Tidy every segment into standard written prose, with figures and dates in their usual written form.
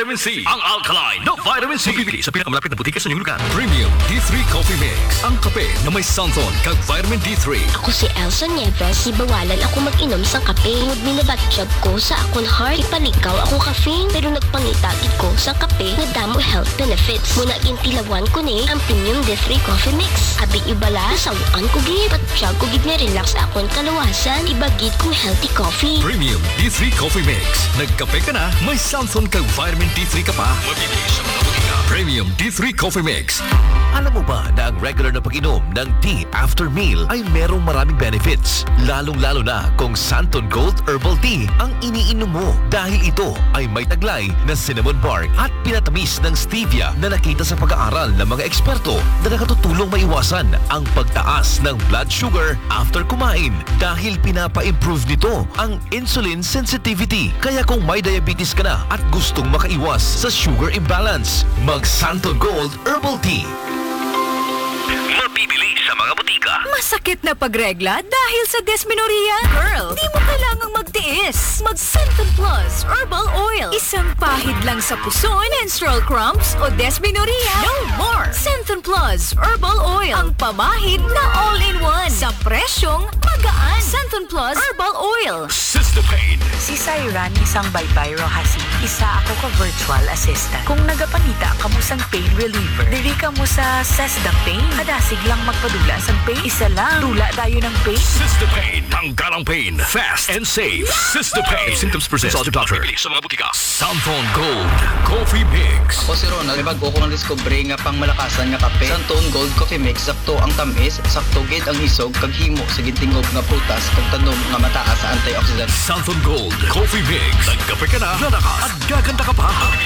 Vitamin C. Ang alkaline na Vitamin C. Bibili sa pinakamalapit na butika sa inyong lugar. Premium D3 Coffee Mix. Ang kape na may Santon kag Vitamin D3. Ako si Elsa Nieves, ibawalan ako mag-inom sa kape. Tungod minabatsyag ko sa akong heart. Ipalikaw ako caffeine, pero nagpangitagid ko sa kape na damo health benefits. Muna gintilawan ko ni ang Premium D3 Coffee Mix. Abi ibala, sawaan ko gid. Patsyag ko gid nga relax akong kalawasan. Ibagid kong healthy coffee. Premium D3 Coffee Mix. Nagkape ka na, may Santon kag Vitamin D3 ka pa. Mabibili sa mga butika. Premium D3 Coffee Mix. Alam mo ba na ang regular na pag-inom ng tea after meal ay merong maraming benefits? Lalong-lalo na kung Santon Gold Herbal Tea ang iniinom mo dahil ito ay may taglay na cinnamon bark at pinatamis ng stevia na nakita sa pag-aaral ng mga eksperto na nakatutulong maiwasan ang pagtaas ng blood sugar after kumain dahil pinapa-improve nito ang insulin sensitivity. Kaya kung may diabetes ka na at gustong makaiwas sa sugar imbalance, mag Santon Gold Herbal Tea. Mabibili sa mga butika. Masakit na pagregla dahil sa dysmenorrhea? Girl, di mo kailangang magtiis. Mag Santon Plus Herbal Oil. Isang pahid lang sa puso, menstrual cramps o dysmenorrhea. No more! Santon Plus Herbal Oil. Ang pamahid na all-in-one. Sa presyong magaan. Santon Plus Herbal Oil. Sister Pain. Si Syran, isang baybay Rohasi. Isa ako ka virtual assistant. Kung nagapanita ka mo sang pain reliever, diri ka mo sa Sesda Pain. Kadasig lang magpadula sa pain. Isa lang. Tula tayo ng pain. Sister Pain. Tanggal ang pain. Fast and safe. Sister Pain. Symptoms present. Consult your doctor. Mabibili sa mga butika. Santon Gold Coffee Mix. Ako si Ronald, may bago ko ng discovery nga pang malakasan nga kape. Santon Gold Coffee Mix, sakto ang tamis, sakto gid ang isog, kag himo sa gintingog nga prutas, kag tanom nga mataas sa antioxidant. Santon Gold Coffee Mix. Nagkape ka na, lalakas at gaganda ka pa.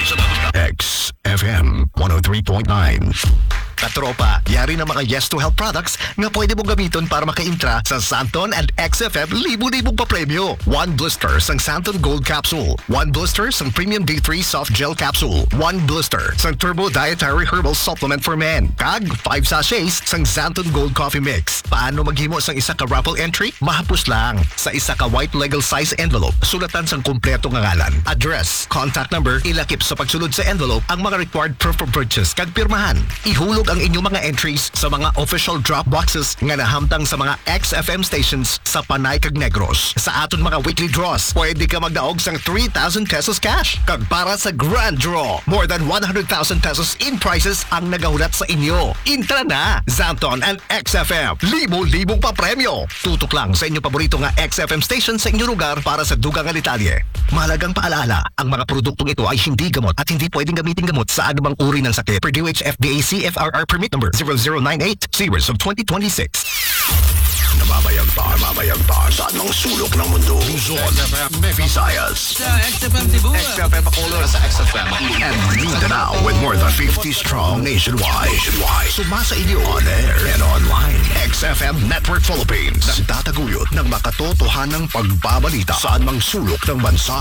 XFM 103.9. Katropa, yari ng mga Yes to Health products nga pwede mong gamiton para maka-intra sa Santon and XFM libu-libong pa-premyo. 1 blister sang Santon Gold Capsule, 1 blister sang Premium D3 Soft Gel Capsule, 1 blister sang Turbo Dietary Herbal Supplement for Men, kag 5 sachets sang Santon Gold Coffee Mix. Paano maghimo sang isa ka raffle entry? Mahapos lang. Sa isa ka white legal size envelope, sulatan sang kumpleto nga ngalan, address, contact number, ilakip sa pagsulod sa envelope ang mga required proof of purchase kag pirmahan. Ihulog ang inyong mga entries sa mga official drop boxes nga nahamtang sa mga XFM stations sa Panay kag Negros. Sa aton mga weekly draws, pwede ka magdaog sang 3,000 pesos cash. Kag para sa grand draw, more than 100,000 pesos in prizes ang nagahulat sa inyo. Intra na! Santon and XFM. Libo-libong pa premyo. Tutok lang sa inyong paborito nga XFM station sa inyong lugar para sa dugang nga detalye. Mahalagang paalala, ang mga produktong ito ay hindi gamot at hindi pwedeng gamitin gamot sa anumang uri ng sakit. Per DOH-FDA CFRR Permit Number 0098 Series of 2026. Namamayag pa sa anong sulok ng mundo. Luzon, Visayas, XFM Cebu, XFM Bacolod, sa XFM and Mindanao with more than 50 strong nationwide. Sumasa inyo on air and online. XFM Network Philippines. Nagtataguyod ng makatotohanang pagbabalita sa anumang sulok ng bansa.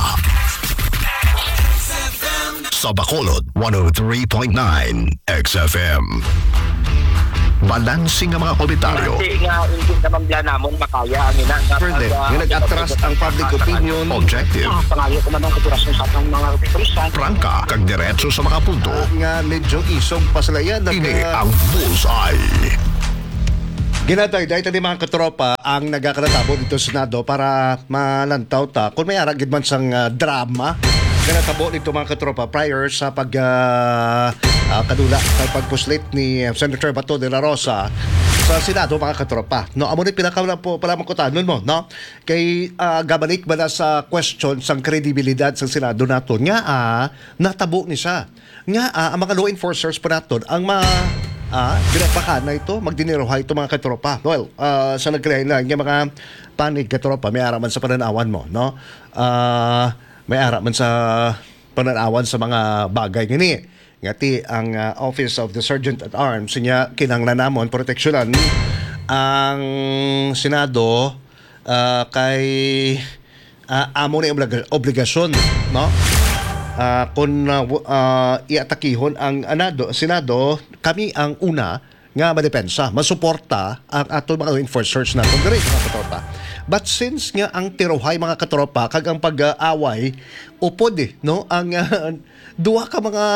Sa Bacolod, 103.9 XFM. Balansing ang mga komentaryo. Hindi nga, hindi naman bla namon makaya ang ina. Further, nga nag-atras ang public opinion. Objective. Pangayo ko naman katurasyon sa atong mga tulisan. Prangka, kag diretso sa mga punto. Nga medyo isog pa sila yan. Ini ang Bullseye. Ginatay, dahil tadi mga katropa ang nagkakatatabo dito sa Senado para malantaw ta. Kung may aragid man sang drama, ginatabo dito mga katropa prior sa kadula kay pagpuslit ni Senator Bato de la Rosa sa Senado mga katropa. No, amo ni pinakauna po pala makutanon mo, no? Kay gabalik ba na sa question sang kredibilidad sa Senado naton nga natabo ni siya. Nga ang mga law enforcers po naton ang binapakan na ito, magdiniroha ito mga katropa. Well, sa nagkailan nga mga panig katropa, may araman sa pananawan mo, no? May araman sa pananawan sa mga bagay gani. Ngati ang Office of the Sergeant at Arms niya kinanglanamon proteksyonan ang Senado kay amo na obligasyon, no? Kung iatakihon ang Senado, kami ang una nga madepensa, masuporta ang ato mga enforcers na Congress, mga katropa. But since nga ang tiruhay mga katropa kag ang pag-aaway upod no ang duha ka mga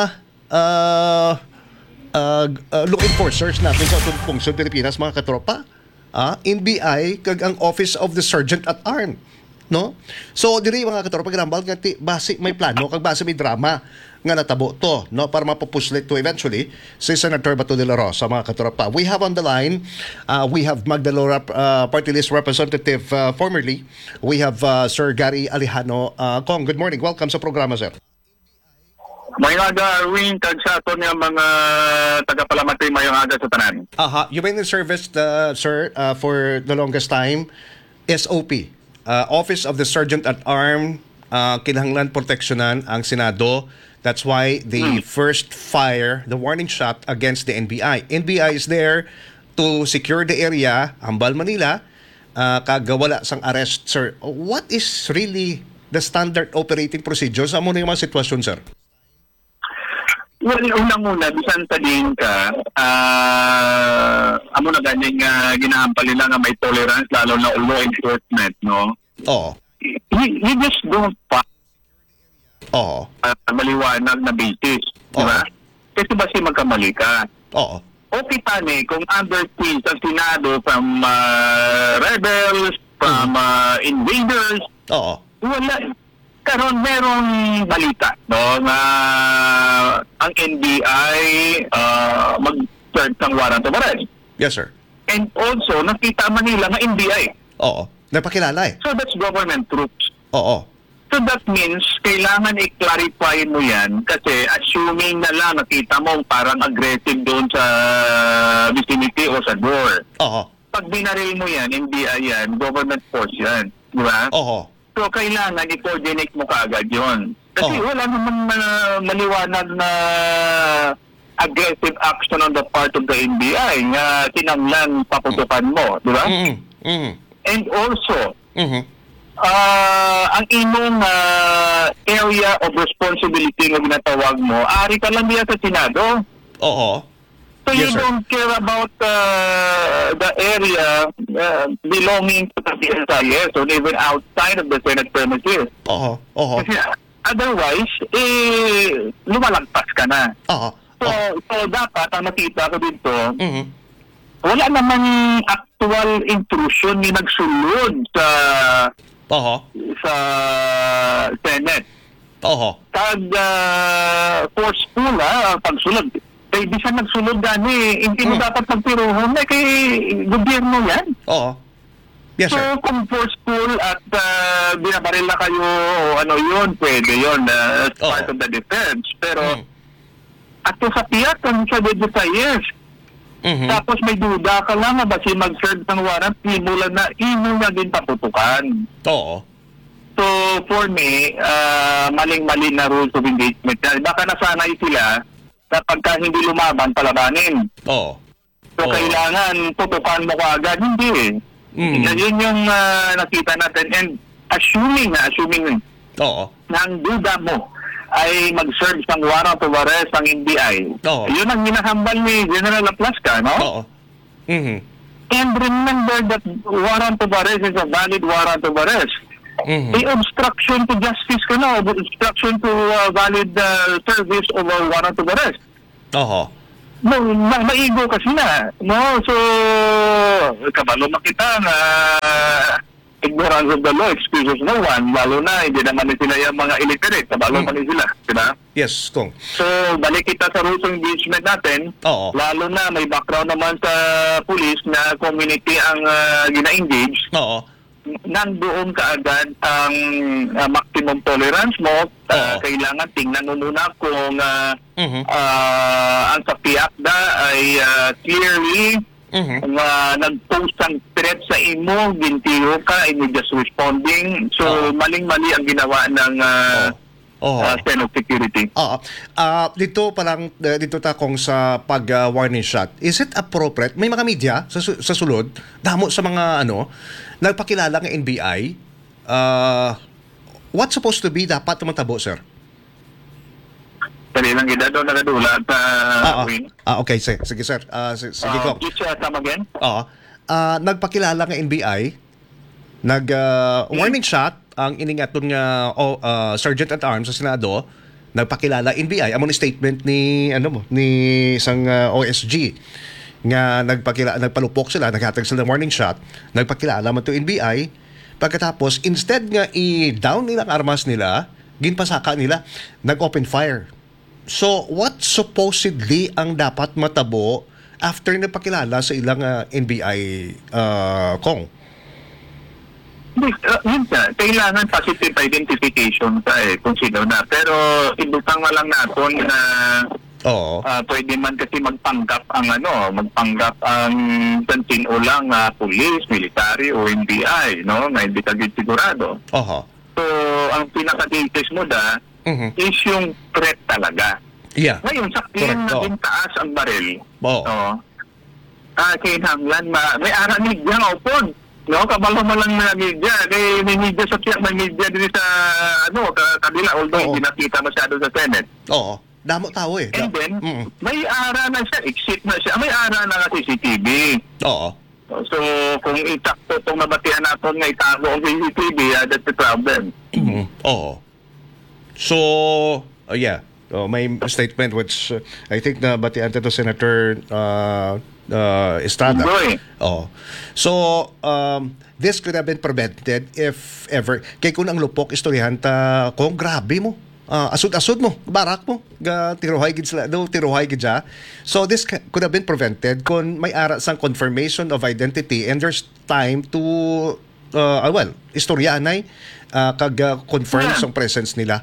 law enforcers natin sa atong pungsod Pilipinas mga katropa, NBI kag ang Office of the Sergeant at Arm, no? So diri mga katropa ginambal nga base may plano kag base may drama nga natabo to, no, para mapupuslit to eventually si Senator Bato de la Rosa mga katropa. We have on the line we have Magdalena Party List Representative formerly. We have Sir Gary Alejano. Kong, good morning. Welcome sa programa, sir. May aga, Arwin, kag sa ato niya mga taga-Palamatay mayong aga sa tanan. You've been in service, sir, for the longest time. SOP, Office of the Sergeant at Arm, kinahanglan proteksyonan ang Senado. That's why they first fire the warning shot against the NBI. NBI is there to secure the area, Ambal, Manila, kagawala sang arrest, sir. What is really the standard operating procedure sa muna yung mga sitwasyon, sir? Well, unang-una, bisan sa din ka, amo na ganyan nga ginahampal nila nga may tolerance, lalo na law enforcement, no? Oo. You just don't Oo. maliwanag na basis, di ba? Kasi basi magkamali ka. Oo. Okay pa kung under siege ang Senado from rebels, from invaders, Oo. wala. Karon merong balita, no, na ang NBI mag-search ng warrant of arrest. Yes, sir. And also, nakita man nila nga NBI. Oo. Napakilala eh. So that's government troops. Oo. So that means, kailangan i-clarify mo yan kasi assuming na lang nakita mo parang aggressive doon sa vicinity o sa door. Oo. Pag binaril mo yan, NBI yan, government force yan. Di ba? Oo. So kailangan i-coordinate mo kaagad yun. Kasi wala naman maliwanag na aggressive action on the part of the NBI nga tinanglan paputukan mo. Di ba? And also, ang imong area of responsibility na ginatawag mo, ari ka lang diya sa Senado. Oo. So Yes, you sir. don't care about the area belonging to the CSIS or even outside of the Senate premises. Oo. Oo. Kasi otherwise, lumalagpas ka na. Oo. So dapat, ang nakita ko dito, Mhm. wala namang actual intrusion ni nagsulod Oo. sa Senate. Oo. Kag forceful ang pagsulod. Kaya di siya nagsulod gani, hindi mo dapat magtiruhon na kay gobyerno yan. Oo. Yes, So sir. kung forceful at binabaril na kayo, ano yun, pwede yun as part of the defense. Pero ato sa piyak, kung sa years, tapos may duda ka lang na basi mag-serve ng warrant, imo na din paputukan. Oo. So for me, maling-mali na rules of engagement. Baka nasanay sila na pagka hindi lumaban, palabanin. Oo. So kailangan tutukan mo kaagad. Hindi Yun yung nakita natin. And assuming Oo. na ang duda mo ay mag-serve ng warrant of arrest ng NBI. Oo. Yun ang hinahambal ni General Laplasca, no? Oo. Mhm. And remember that warrant of arrest is a valid warrant of arrest. May obstruction to justice ka na, obstruction to valid service of a warrant of arrest. Oo. No, maigo kasi na. No, so kabalo makita na ignorance of the law excuses no one, lalo na hindi naman sila yung mga illiterate, kabalo man sila, diba? Yes, Kong. So balik kita sa rules of engagement natin. Oo. Lalo na may background naman sa police na community ang gina-engage. Oo. Nandoon kaagad ang maximum tolerance mo. Kailangan tingnan mo muna kung ang sa PIACDA ay clearly nag-post ang threat sa imo, gintiyo ka, and you're just responding. So maling-mali ang ginawa ng Senate Security. Dito parang dito takong sa pag-warning shot. Is it appropriate? May mga media sa sulod, damo sa mga nagpakilala ng NBI. What's supposed to be dapat tumatabo, sir? Dali lang gida doon nakadula at Win. Okay, sige sir. Sige ko. Please come again. Nagpakilala ng NBI Warning shot ang iningaton nga Sergeant at Arms sa Senado, nagpakilala NBI among statement ni isang OSG nga nagpalupok sila, naghatag sila ng warning shot, nagpakilala man to NBI. Pagkatapos instead nga i-down nila ang armas nila, ginpasaka nila, nag-open fire. So what supposedly ang dapat matabo after nagpakilala sa ilang NBI Kong? Yun ka, kailangan positive identification ka kung sino na. Pero ibutang lang natin na pwede man kasi magpanggap ang tansin o lang police, military o NBI, no? Na hindi ka sigurado. So, ang pinaka-cases mo is yung threat talaga. Yeah. Ngayon, sakyan naging taas ang baril. Kinahanglan, may aranig yan, opon. No, kabalo mo lang na media. May media sa tiyak, may media din sa kabila, although hindi nakita masyado sa Senate. Oo. Damo tao And then, may ara na siya, exit na siya. May ara na nga CCTV. Oo. So, kung itakto itong nabatihan natin nga itago ang CCTV, that's the problem. Oo. So, may statement which I think nabatihan to Senator Estrada. So, this could have been prevented if ever. Kaya kung ang lupok istoryahan kung grabe mo. Asud-asud mo, barak mo, tiruhay gid sila, tiruhay gid siya. So this could have been prevented kung may ara sang confirmation of identity and there's time to istoryanay confirm sang presence nila.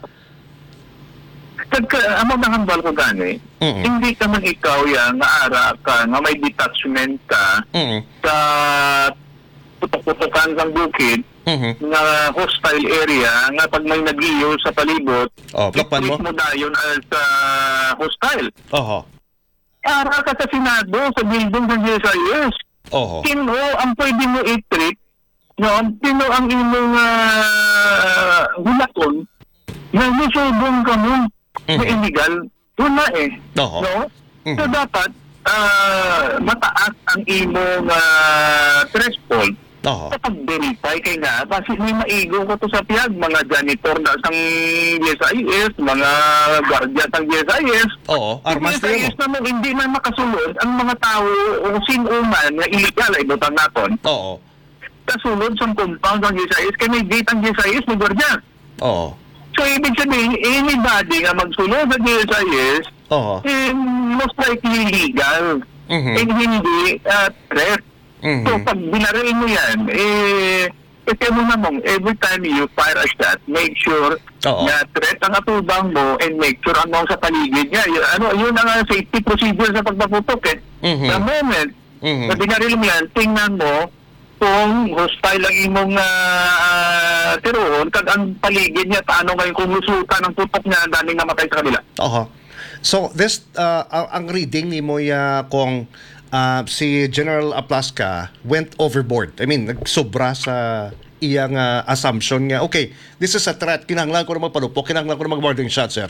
Amo nang hambal ko gani, hindi ka man ikaw yan naara ka nga may detachment ka sa putok-putokan ng bukid nga hostile area nga pag may nag-iyo sa palibot, plakpan mo dayon as hostile. Ara ka sa Senado, sa building ng GSIS. Sino ang pwede mo i-treat? No? Sino ang imong gulaton na nisubong ka mo na illegal? Wala no? So dapat mataas ang imong threshold kapag verify kay nga kasi may maigo ko to sa piyag mga janitor na sang GSIS, mga guardia sang GSIS. Armas GSIS naman hindi na makasulod ang mga tao o sino man na illegal ay butang naton. Kasulod sa compound ng GSIS kaya may gate ang GSIS may guardia. So ibig sabihin anybody nga magsulod sa GSIS most likely legal and hindi threat. So, pag binarain mo yan, kasi mo namang, every time you fire a shot, make sure na threat ang atubang mo and make sure ano sa paligid niya. Yun ang safety procedure sa pagpaputok The moment na binaril mo yan, tingnan mo kung hostile ang imong tiroon, kag ang paligid niya, paano ngayon kung lusutan ang putok niya, daming namatay sa kanila. So, this, ang reading ni mo kung si General Aplasca went overboard. I mean, nagsobra sa iyang assumption nga, okay, this is a threat, kinahanglan ko na magpalupok, kinahanglan ko na mag-warning shot, sir.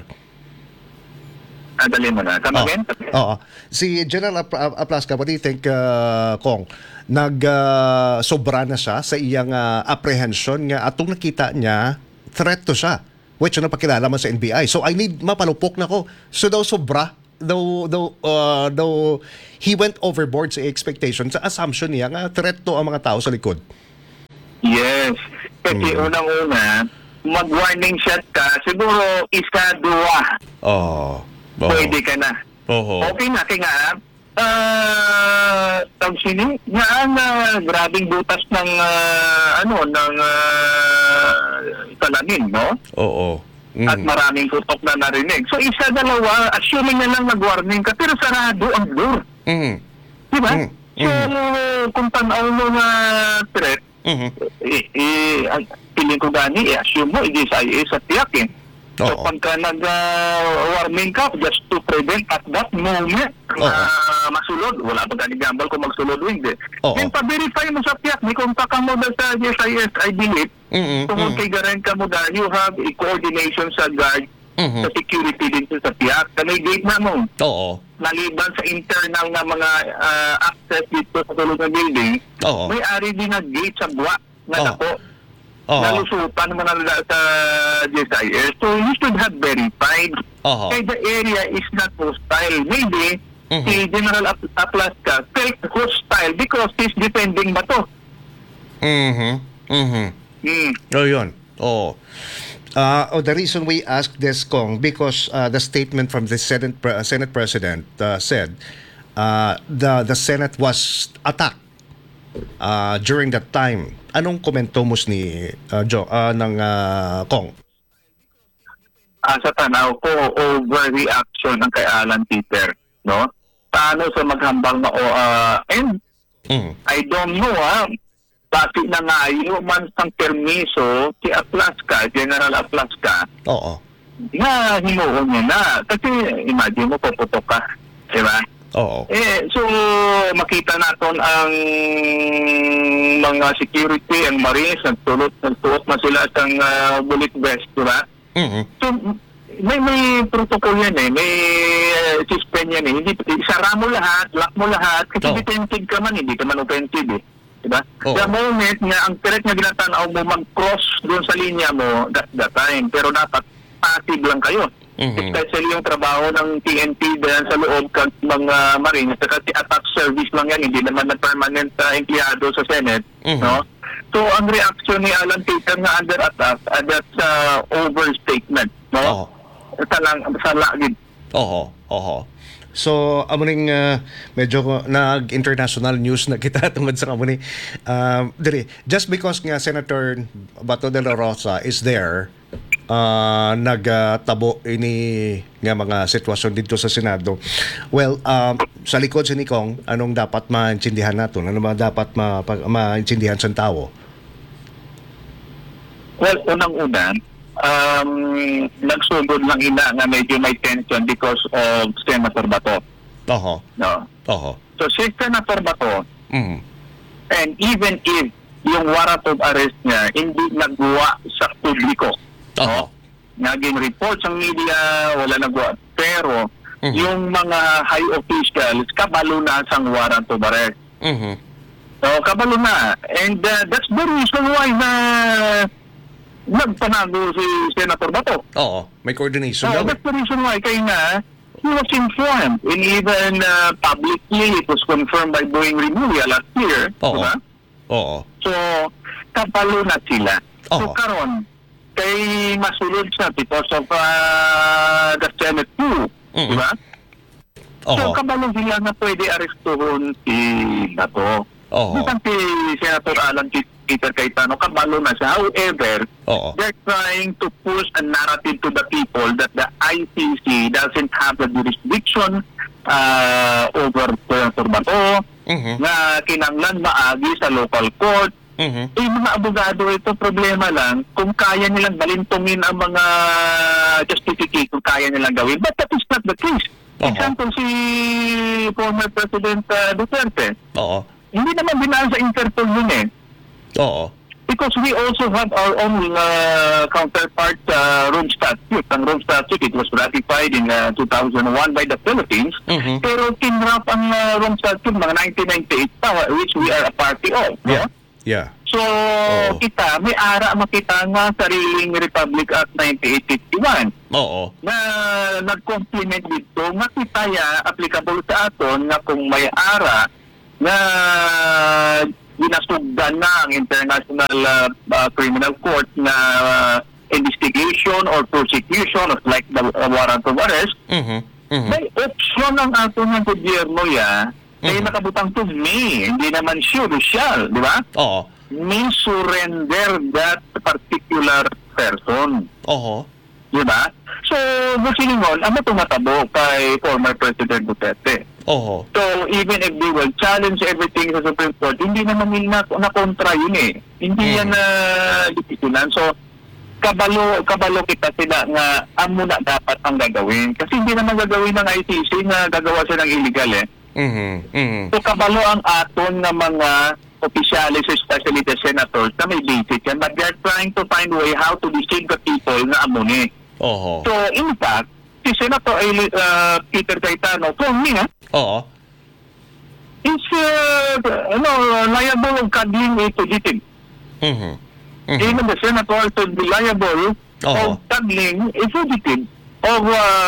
Dali mo na. Tama again? Si General Aplasca, what do you think, Kong? Nag-sobra na siya sa iyang apprehension nga atong nakita niya, threat to siya, which napakilala man sa NBI. So, I need mapalupok na ko. So, daw sobra, though he went overboard sa expectation, sa assumption niya nga threat to ang mga tao sa likod. Yes. Kasi unang-una, mag-warning shot ka, siguro isa, dua. Pwede ka na. Okay na, kaya nga, tagsini, nga ang grabing butas ng salamin, no? At maraming tutok na narinig. So, isa, dalawa, assuming na lang nag-warning ka, pero sarado ang door. Diba? So, kung tanaw mo na threat, piling ko gani, assume mo, i-GSIS sa tiyak So, pagka nag-warning ka, just to prevent at that moment, masulod. Wala pa gani gambal kung magsulod o hindi. Then, pa-verify mo sa tiyak, may kontak ka mo sa GSIS, I believe, kung kay garen ka mo dahil you have a coordination sa guard sa security din sa tiyak. May gate na mo. Maliban sa internal na mga access dito sa tulog ng building, may ari din na gate sa buwa. na dako. Oo. Nalusutan mo na sa GSIS. So you should have verified. Oo. Kaya the area is not hostile. Maybe si General Aplasca felt hostile because he's defending Bato. Oh, yun. Oh. The reason we asked this, Kong, because the statement from the Senate President said the Senate was attacked during that time. Anong komento mo ni Kong? Sa tanaw ko, overreaction ang kay Alan Peter, no? Paano sa maghambang na and I don't know, bakit na nga yung man sang permiso si Aplasca, General Aplasca, Oo. na hinuon niya na. Kasi imagine mo, puputok ka, di ba? Oo. So makita natin ang mga security, ang Marines, nagsuot na sila sang bullet vest, di ba? So may protocol yan may system yan Hindi, isara mo lahat, lock mo lahat, kasi defensive ka man, hindi ka man offensive diba? The moment nga, ang correct na ginatanaw mo mag-cross doon sa linya mo, that's the time. Pero dapat passive lang kayo. Especially yung trabaho ng TNT dyan sa loob ng mga Marines, kasi attack service lang yan, hindi naman na permanent empleyado sa Senate. No? So, ang reaction ni Alan Peter na under attack, that's overstatement. No? Sa lagid. Oo. So, amuning medyo nag-international news na kita tungod sa amuning just because nga Senator Bato de la Rosa is there, nagtabo ini nga mga sitwasyon dito sa Senado. Well, sa likod si Nikong, anong dapat maintindihan natin? Ano ba dapat maintindihan sa tao? Well, unang-una, nagsugod lang ina nga medyo may tension because of Senator Bato. No? So si Senator Bato, and even if yung warrant of arrest niya hindi nagwa sa publiko, naging report sa media, wala nagwa, pero yung mga high officials kabalo na sang warrant of arrest. So kabalo na, and that's the reason why na nagpanago si Senator Bato. May coordination. That's the reason why kaya nga he was informed, and even publicly it was confirmed by Boeing Remulla last year. Diba? So kapalo na sila. So karon kay masulod siya because of the Senate too. Diba? So kabalo sila na pwede arestuhon si Bato. Bisan si Senator Alan Peter Cayetano, kabalo na siya. However, they're trying to push a narrative to the people that the ICC doesn't have the jurisdiction over Senator Bato, na kinanglan maagi sa local court. Mga abogado, ito problema lang kung kaya nilang balintungin ang mga justificate, kung kaya nilang gawin. But that is not the case. Example, si former President Duterte. Hindi naman dinaan sa Interpol yun Because we also have our own counterpart Rome Statute. Ang Rome Statute, it was ratified in 2001 by the Philippines. Pero kinrap ang Rome Statute mga 1998 pa, which we are a party of. Yeah. So, kita, may ara makita nga sariling Republic Act 1951 na nag-complement dito, nga kita applicable sa aton na kung may ara na ginasugdan na ang International Criminal Court na investigation or prosecution of like the warrant of arrest, may option ang ato ng gobyerno ay nakabutang to me, hindi naman judicial, di ba? May surrender that particular person. Di ba? So, busilingon, ang tumatabo kay former President Duterte. So, even if they will challenge everything sa Supreme Court, hindi naman nila na-kontra yun Hindi yan na dititulan. So, kabalo kita sila nga amo na dapat ang gagawin. Kasi hindi naman gagawin ng ICC na gagawa siya ng illegal So, kabalo ang aton ng mga officials, especially the senators, na may basic yan. But they're trying to find a way how to deceive the people na amo ni. So, in fact, si Senator Peter Cayetano, for me, is liable of cuddling a fugitive. Even the senator should be liable of tackling a fugitive of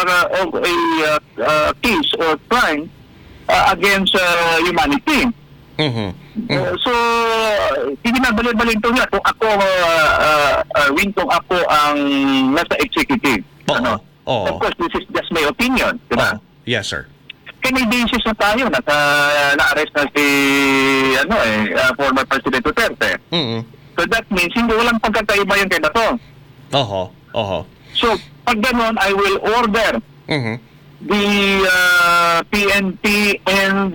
a case or crime against humanity. So, ibinabalik-balik ito niya kung ako, kung ako ang nasa executive. Of course, this is just my opinion. Diba? Yes, sir. Kaya may basis na tayo na-arrest na si former President Duterte. So that means hindi walang pagkakaiba yung kay Bato. So, pag ganon, I will order the PNP and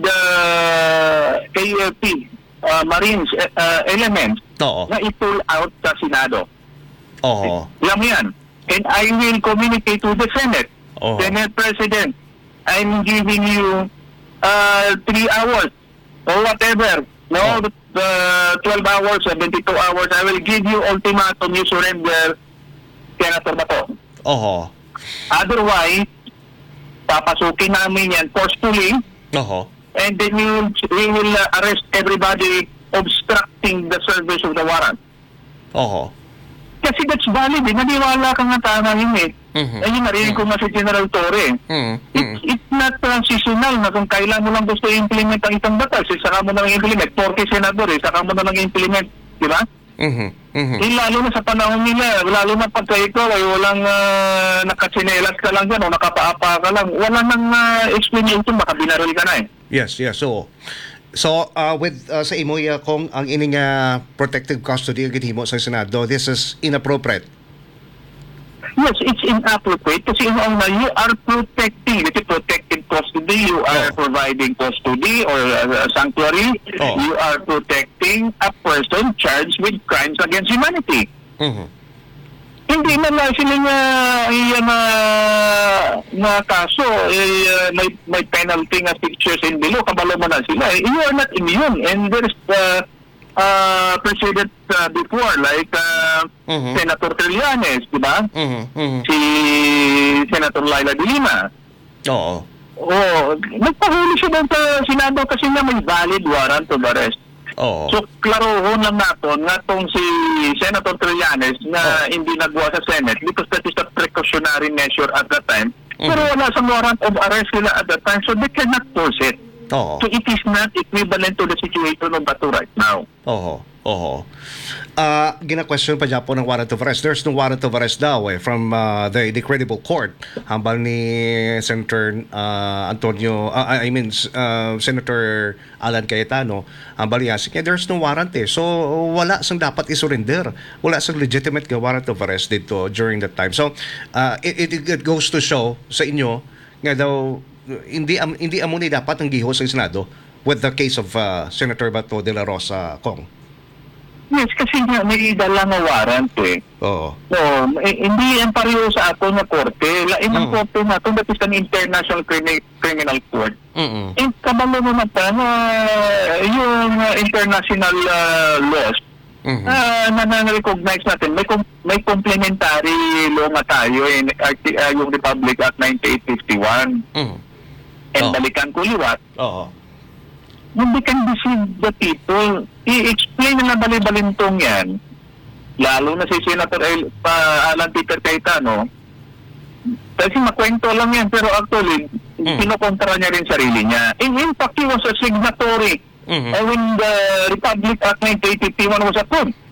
KLP Marines elements na i-pull out sa Senado. Lang yan. And I will communicate to the Senate. Senate President, I'm giving you 3 hours or whatever. No, the 12 hours, 72 hours. I will give you ultimatum, you surrender, Senator Bato. Otherwise, papasukin namin yan forcefully. And then we will arrest everybody obstructing the service of the warrant. Kasi that's valid. Naniwala ka nga tama yun Ayun, narinig ko nga si General Torre. It's not transitional na kung kailan mo lang gusto i-implement ang isang batas, saka mo na lang i-implement. 40 senador, saka mo na lang i-implement. Di ba? Lalo na sa panahon nila, lalo na pagka ikaw ay walang nakatsinelas ka lang dyan o nakapaapa ka lang, wala nang explanation, baka binaril ka na Yes. So, with sa imo kung ang ining protective custody ang gihimo sa Senado, this is inappropriate. Yes, it's inappropriate kasi you are protecting, it's protective custody, you are providing custody or sanctuary, you are protecting a person charged with crimes against humanity. Hindi na lang sila na kaso, may penalty nga 6 years and below, kabalo mo na sila. You are not immune. And there's precedent before, like Senator Trillanes, di ba? Si Senator Laila de Lima. Nagpahuli siya doon sa Senado kasi nga may valid warrant of arrest. So, klarohon lang natong si Senator Trillanes na hindi nagwa sa Senate because that is a precautionary measure at that time. Pero wala sa warrant of arrest sila at that time, so they cannot force it. So, it is not equivalent to the situation of Bato right now. Gina-question pa dyan po ng warrant of arrest. There's no warrant of arrest daw from the credible court. Hambal ni Senator Senator Alan Cayetano, hambal niya, there's no warrant So, wala sang dapat isurrender. Wala sang legitimate warrant of arrest dito during that time. So, it goes to show sa inyo nga daw, hindi amo ni dapat ang giho sa Senado with the case of Senator Bato de la Rosa, Kong. Yes, kasi nga may dala nga warrant So, hindi yan pareho sa ato na korte. Lain ang korte na ito, that is an international criminal court. And kabalo mo na na yung international laws na-recognize natin. May complementary law nga tayo yung Republic Act 9851. And balikan ko liwat. Hindi can deceive the people. I-explain na bali-balintong yan, lalo na si Senator Alan Peter Cayetano, kasi makwento lang yan, pero actually, kinokontra niya rin sarili niya. In fact, he was a signatory when the Republic Act 1981 was approved.